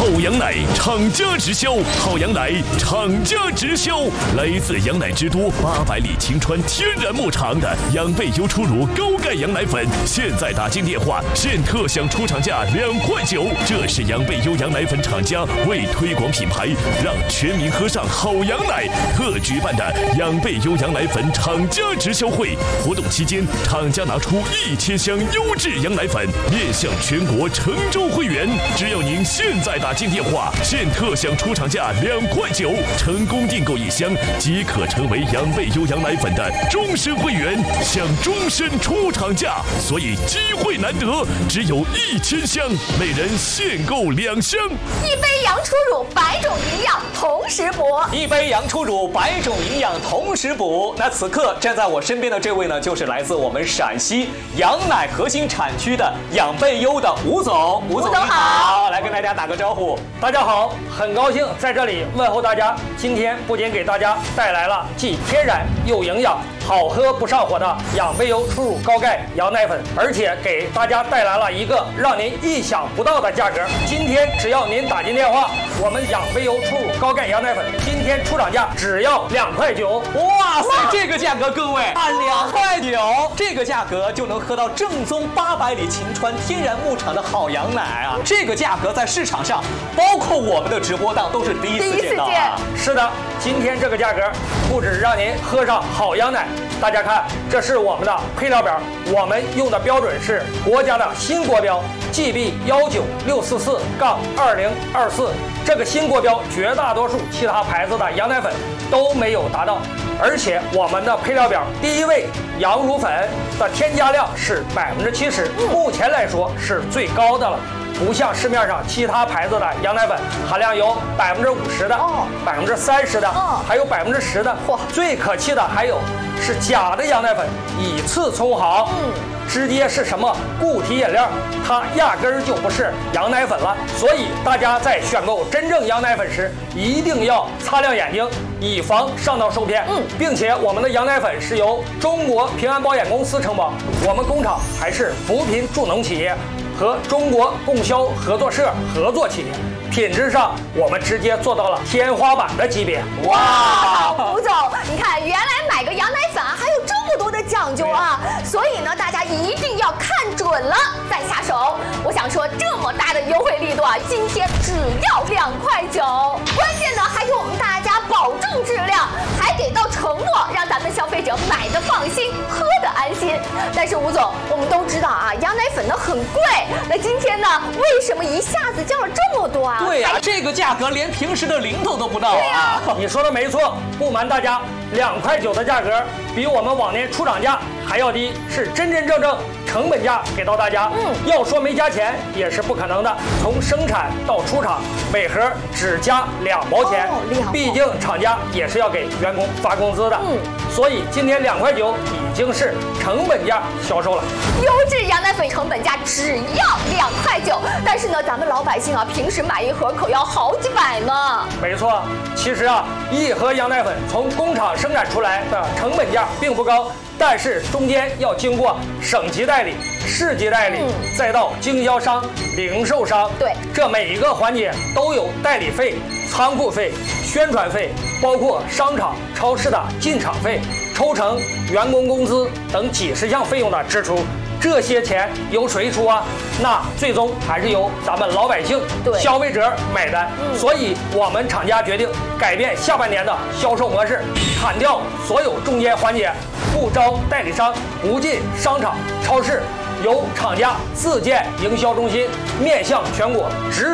好羊奶厂家直销，好羊奶厂家直销，来自羊奶之都800里晴川天然牧场的养倍优初乳高钙羊奶粉，现在打进电话现特享出厂价2块9。这是养倍优羊奶粉厂家为推广品牌，让全民喝上好羊奶特举办的养倍优羊奶粉厂家直销会。活动期间，厂家拿出1000箱优质羊奶粉面向全国成州会员，只要您现在打进电话，现特享出厂价2块9，成功订购1箱即可成为养倍优羊奶粉的终身会员，享终身出厂价。所以机会难得，只有1000箱，每人限购2箱。 一杯羊初乳，100种营养同时补。 一杯羊初乳，100种营养同时补。那此刻站在我身边的这位呢，就是来自我们陕西羊奶核心产区的养倍优的吴总。吴总你好，来跟大家打个招呼。 大家好，很高兴在这里问候大家。今天不仅给大家带来了既天然又营养、好喝不上火的养倍优初乳高钙羊奶粉，而且给大家带来了一个让您意想不到的价格。今天只要您打进电话，我们养倍优初乳高钙羊奶粉今天出厂价只要2块9。 哇塞，这个价格各位按2块9，这个价格就能喝到正宗800里晴川天然牧场的好羊奶啊！这个价格在市场上，包括我们的直播档都是第一次见到啊！ 是的，今天这个价格不止让您喝上好羊奶，大家看，这是我们的配料表，我们用的标准是国家的新国标 GB19644-2024，这个新国标绝大多数其他牌子的羊奶粉都没有达到。而且我们的配料表第一位羊乳粉的添加量是70%，目前来说是最高的了。不像市面上其他牌子的羊奶粉含量有50%的、30%的，还有10%的。最可气的还有是假的羊奶粉，以次充好，直接是什么固体饮料，它压根儿就不是羊奶粉了。所以大家在选购真正羊奶粉时，一定要擦亮眼睛，以防上当受骗。并且我们的羊奶粉是由中国平安保险公司承保，我们工厂还是扶贫助农企业和中国供销合作社合作企业，品质上我们直接做到了天花板的级别。 哇，吴总，你看，原来买个羊奶粉还有这么多的讲究啊！所以呢，大家一定要看准了再下手。我想说，这么大的优惠力度啊，今天只要2块9，关键呢还有我们大家保证质量，还给到承诺，让咱们消费者买的放心，喝的安心。但是吴总，我们都知道啊，羊奶粉呢很贵，那今天呢，为什么一下子降了这么多啊？ 对呀，这个价格连平时的零头都不到啊！ 你说的没错，不瞒大家，2块9的价格比我们往年出厂价还要低，是真真正正成本价给到大家。要说没加钱也是不可能的，从生产到出厂，每盒只加2毛钱，毕竟厂家也是要给员工发工资的。所以今天2块9已经是成本价销售了。 优质羊奶粉成本价只要2块9，但是呢，咱们老百姓啊，平时买一盒可要好几百呢。 没错，其实啊，一盒羊奶粉从工厂生产出来的成本价并不高，但是中间要经过省级代理、市级代理，再到经销商、零售商， 对， 这每一个环节都有代理费、仓库费、宣传费，包括商场、超市的进场费、抽成、员工工资等几十项费用的支出。这些钱由谁出啊？那最终还是由咱们老百姓、消费者买单。所以我们厂家决定改变下半年的销售模式，砍掉所有中间环节，不招代理商，不进商场、超市，由厂家自建营销中心，面向全国直